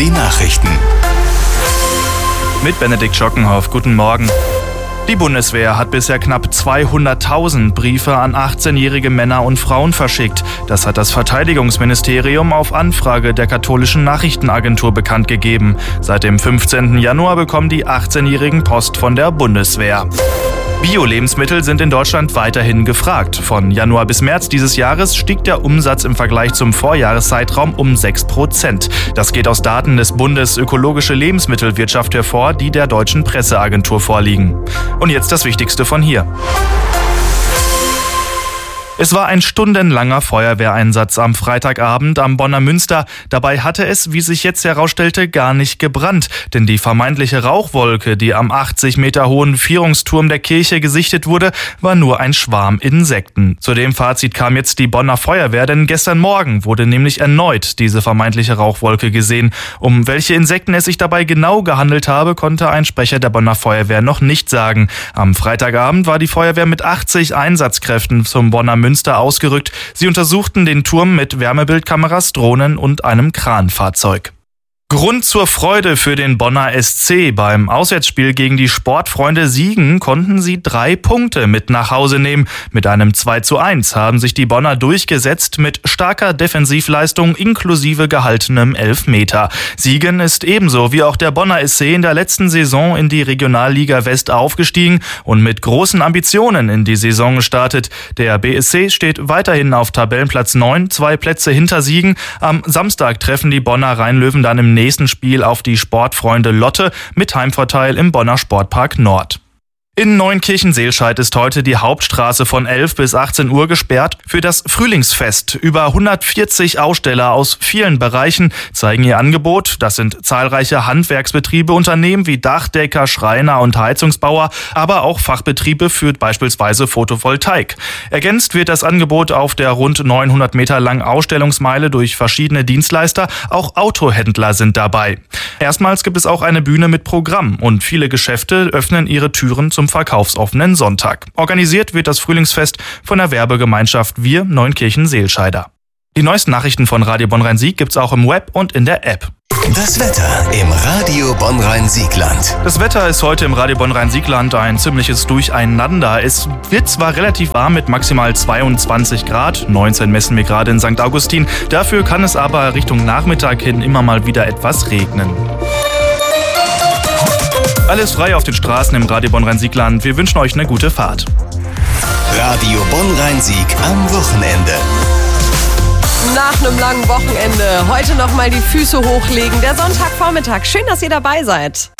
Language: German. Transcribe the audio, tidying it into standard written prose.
Die Nachrichten. Mit Benedikt Schockenhoff. Guten Morgen. Die Bundeswehr hat bisher knapp 200.000 Briefe an 18-jährige Männer und Frauen verschickt. Das hat das Verteidigungsministerium auf Anfrage der katholischen Nachrichtenagentur bekannt gegeben. Seit dem 15. Januar bekommen die 18-jährigen Post von der Bundeswehr. Bio-Lebensmittel sind in Deutschland weiterhin gefragt. Von Januar bis März dieses Jahres stieg der Umsatz im Vergleich zum Vorjahreszeitraum um 6%. Das geht aus Daten des Bundes Ökologische Lebensmittelwirtschaft hervor, die der deutschen Presseagentur vorliegen. Und jetzt das Wichtigste von hier. Es war ein stundenlanger Feuerwehreinsatz am Freitagabend am Bonner Münster. Dabei hatte es, wie sich jetzt herausstellte, gar nicht gebrannt. Denn die vermeintliche Rauchwolke, die am 80 Meter hohen Vierungsturm der Kirche gesichtet wurde, war nur ein Schwarm Insekten. Zu dem Fazit kam jetzt die Bonner Feuerwehr, denn gestern Morgen wurde nämlich erneut diese vermeintliche Rauchwolke gesehen. Um welche Insekten es sich dabei genau gehandelt habe, konnte ein Sprecher der Bonner Feuerwehr noch nicht sagen. Am Freitagabend war die Feuerwehr mit 80 Einsatzkräften zum Bonner Münster ausgerückt. Sie untersuchten den Turm mit Wärmebildkameras, Drohnen und einem Kranfahrzeug. Grund zur Freude für den Bonner SC. Beim Auswärtsspiel gegen die Sportfreunde Siegen konnten sie 3 Punkte mit nach Hause nehmen. Mit einem 2:1 haben sich die Bonner durchgesetzt mit starker Defensivleistung inklusive gehaltenem Elfmeter. Siegen ist ebenso wie auch der Bonner SC in der letzten Saison in die Regionalliga West aufgestiegen und mit großen Ambitionen in die Saison gestartet. Der BSC steht weiterhin auf Tabellenplatz 9, 2 Plätze hinter Siegen. Am Samstag treffen die Bonner Rhein-Löwen dann im nächsten Spiel auf die Sportfreunde Lotte mit Heimvorteil im Bonner Sportpark Nord. In Neunkirchen-Seelscheid ist heute die Hauptstraße von 11 bis 18 Uhr gesperrt für das Frühlingsfest. Über 140 Aussteller aus vielen Bereichen zeigen ihr Angebot. Das sind zahlreiche Handwerksbetriebe, Unternehmen wie Dachdecker, Schreiner und Heizungsbauer, aber auch Fachbetriebe für beispielsweise Photovoltaik. Ergänzt wird das Angebot auf der rund 900 Meter langen Ausstellungsmeile durch verschiedene Dienstleister. Auch Autohändler sind dabei. Erstmals gibt es auch eine Bühne mit Programm und viele Geschäfte öffnen ihre Türen zum verkaufsoffenen Sonntag. Organisiert wird das Frühlingsfest von der Werbegemeinschaft Wir Neunkirchen-Seelscheider. Die neuesten Nachrichten von Radio Bonn-Rhein-Sieg gibt's auch im Web und in der App. Das Wetter im Radio Bonn-Rhein-Siegland. Das Wetter ist heute im Radio Bonn-Rhein-Siegland ein ziemliches Durcheinander. Es wird zwar relativ warm mit maximal 22 Grad, 19 messen wir gerade in St. Augustin. Dafür kann es aber Richtung Nachmittag hin immer mal wieder etwas regnen. Alles frei auf den Straßen im Radio Bonn-Rhein-Siegland. Wir wünschen euch eine gute Fahrt. Radio Bonn-Rhein-Sieg am Wochenende. Nach einem langen Wochenende heute nochmal die Füße hochlegen. Der Sonntagvormittag. Schön, dass ihr dabei seid.